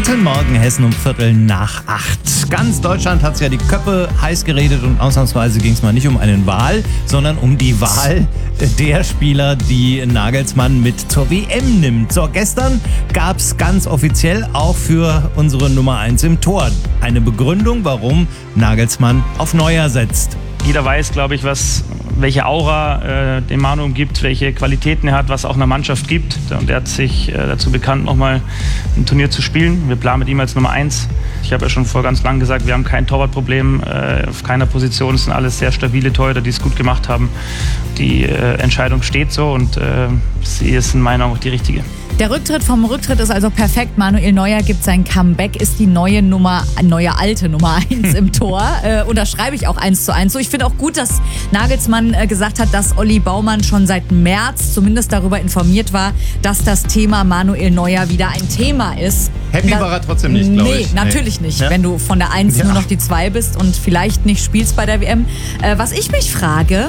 Guten Morgen, Hessen um 7:15. Ganz Deutschland hat ja die Köpfe heiß geredet und ausnahmsweise ging es mal nicht um einen Wahl, sondern um die Wahl der Spieler, die Nagelsmann mit zur WM nimmt. So, gestern gab es ganz offiziell auch für unsere Nummer 1 im Tor eine Begründung, warum Nagelsmann auf Neuer setzt. Jeder weiß, glaube ich, welche Aura dem Manu umgibt, welche Qualitäten er hat, was auch einer Mannschaft gibt. Und er hat sich dazu bekannt, nochmal ein Turnier zu spielen. Wir planen mit ihm als Nummer 1. Ich habe ja schon vor ganz lang gesagt, wir haben kein Torwartproblem auf keiner Position. Es sind alles sehr stabile Torhüter, die es gut gemacht haben. Die Entscheidung steht so und sie ist in meiner Augen auch die richtige. Der Rücktritt vom Rücktritt ist also perfekt. Manuel Neuer gibt sein Comeback, ist die neue alte Nummer 1 im Tor. Und das schreibe ich auch 1:1 so. Ich finde auch gut, dass Nagelsmann gesagt hat, dass Olli Baumann schon seit März zumindest darüber informiert war, dass das Thema Manuel Neuer wieder ein Thema ist. Happy war er trotzdem nicht, glaube ich. Nee, natürlich nicht. Ja? Wenn du von der 1 nur noch die 2 bist und vielleicht nicht spielst bei der WM. Was ich mich frage,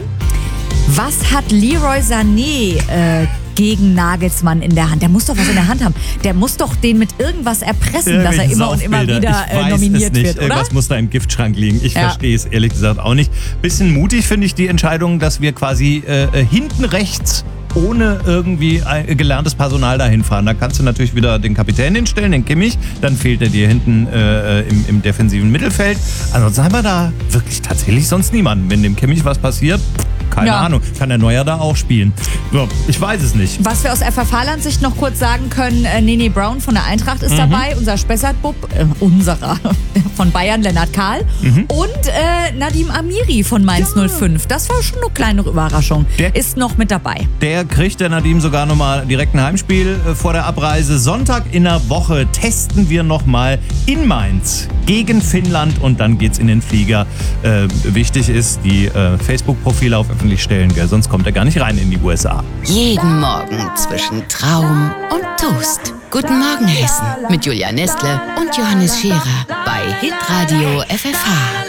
was hat Leroy Sané gegen Nagelsmann in der Hand? Der muss doch was in der Hand haben. Der muss doch den mit irgendwas erpressen, dass er immer und immer wieder nominiert wird, oder? Irgendwas muss da im Giftschrank liegen. Ich verstehe es ehrlich gesagt auch nicht. Bisschen mutig finde ich die Entscheidung, dass wir quasi hinten rechts ohne irgendwie gelerntes Personal dahin fahren. Da kannst du natürlich wieder den Kapitän hinstellen, den Kimmich. Dann fehlt er dir hinten im defensiven Mittelfeld. Ansonsten haben wir da wirklich tatsächlich sonst niemanden. Wenn dem Kimmich was passiert, keine Ahnung. Kann der Neuer da auch spielen? So, ich weiß es nicht. Was wir aus FFH-Land-Sicht noch kurz sagen können, Nene Brown von der Eintracht ist dabei, unser Spessart-Bub, unserer von Bayern, Lennart Kahl und Nadim Amiri von Mainz 05. Das war schon eine kleine Überraschung. Der ist noch mit dabei. Der kriegt der Nadim sogar nochmal direkt ein Heimspiel vor der Abreise. Sonntag in der Woche testen wir nochmal in Mainz gegen Finnland und dann geht's in den Flieger. Wichtig ist, die Facebook-Profile auf öffentlich stellen, gell? Sonst kommt er gar nicht rein in die USA. Jeden Morgen zwischen Traum und Toast. Guten Morgen, Hessen. Mit Julia Nestle und Johannes Scherer bei Hitradio FFH.